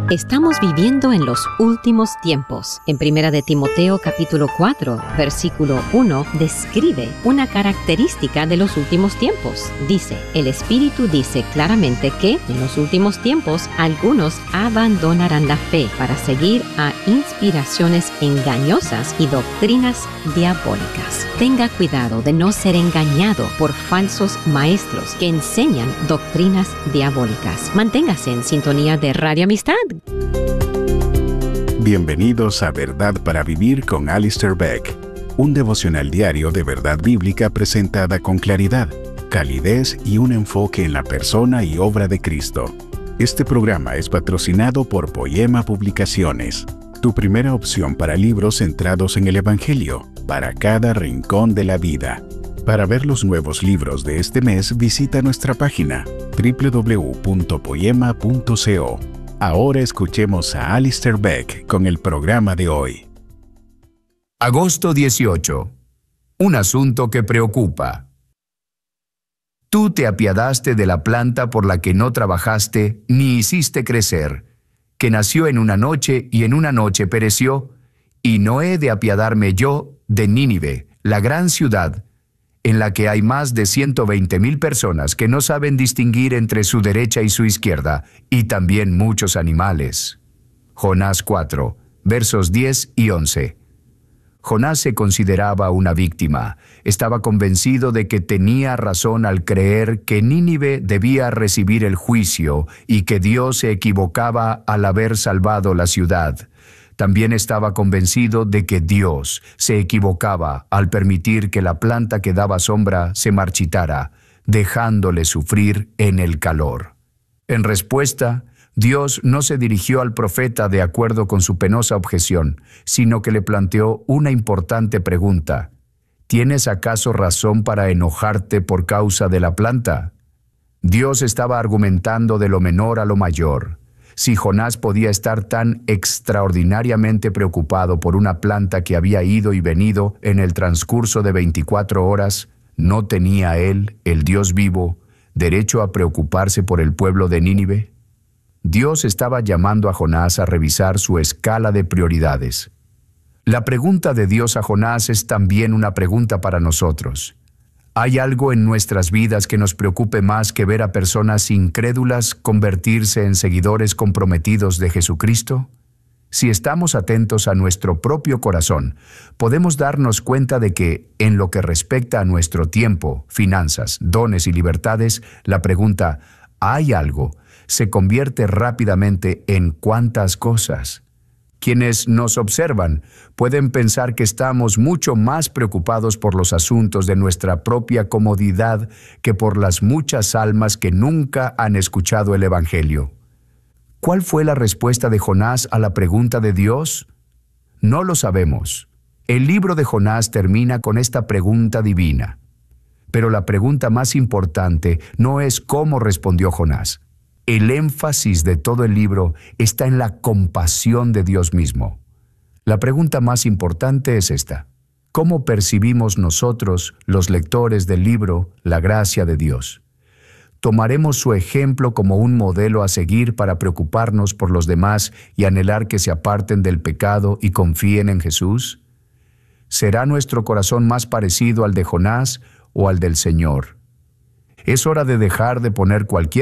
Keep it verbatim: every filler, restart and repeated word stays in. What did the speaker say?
Estamos viviendo en los últimos tiempos. En Primera de Timoteo capítulo cuatro, versículo uno, describe una característica de los últimos tiempos. Dice, el Espíritu dice claramente que en los últimos tiempos algunos abandonarán la fe para seguir a inspiraciones engañosas y doctrinas diabólicas. Tenga cuidado de no ser engañado por falsos maestros que enseñan doctrinas diabólicas. Manténgase en sintonía de Radio Amistad. Bienvenidos a Verdad para Vivir con Alistair Begg, un devocional diario de verdad bíblica presentada con claridad, calidez y un enfoque en la persona y obra de Cristo. Este programa es patrocinado por Poema Publicaciones, tu primera opción para libros centrados en el Evangelio, para cada rincón de la vida. Para ver los nuevos libros de este mes, visita nuestra página doble u doble u doble u punto poema punto co. Ahora escuchemos a Alistair Begg con el programa de hoy. Agosto dieciocho. Un asunto que preocupa. Tú te apiadaste de la planta por la que no trabajaste ni hiciste crecer, que nació en una noche y en una noche pereció, y no he de apiadarme yo de Nínive, la gran ciudad, en la que hay más de ciento veinte mil personas que no saben distinguir entre su derecha y su izquierda, y también muchos animales. Jonás cuatro, versos diez y once. Jonás se consideraba una víctima. Estaba convencido de que tenía razón al creer que Nínive debía recibir el juicio y que Dios se equivocaba al haber salvado la ciudad. También estaba convencido de que Dios se equivocaba al permitir que la planta que daba sombra se marchitara, dejándole sufrir en el calor. En respuesta, Dios no se dirigió al profeta de acuerdo con su penosa objeción, sino que le planteó una importante pregunta. ¿Tienes acaso razón para enojarte por causa de la planta? Dios estaba argumentando de lo menor a lo mayor. Si Jonás podía estar tan extraordinariamente preocupado por una planta que había ido y venido en el transcurso de veinticuatro horas, ¿no tenía él, el Dios vivo, derecho a preocuparse por el pueblo de Nínive? Dios estaba llamando a Jonás a revisar su escala de prioridades. La pregunta de Dios a Jonás es también una pregunta para nosotros. ¿Hay algo en nuestras vidas que nos preocupe más que ver a personas incrédulas convertirse en seguidores comprometidos de Jesucristo? Si estamos atentos a nuestro propio corazón, podemos darnos cuenta de que, en lo que respecta a nuestro tiempo, finanzas, dones y libertades, la pregunta ¿hay algo? Se convierte rápidamente en ¿cuántas cosas? Quienes nos observan pueden pensar que estamos mucho más preocupados por los asuntos de nuestra propia comodidad que por las muchas almas que nunca han escuchado el Evangelio. ¿Cuál fue la respuesta de Jonás a la pregunta de Dios? No lo sabemos. El libro de Jonás termina con esta pregunta divina. Pero la pregunta más importante no es cómo respondió Jonás. El énfasis de todo el libro está en la compasión de Dios mismo. La pregunta más importante es esta: ¿cómo percibimos nosotros, los lectores del libro, la gracia de Dios? ¿Tomaremos su ejemplo como un modelo a seguir para preocuparnos por los demás y anhelar que se aparten del pecado y confíen en Jesús? ¿Será nuestro corazón más parecido al de Jonás o al del Señor? Es hora de dejar de poner cualquier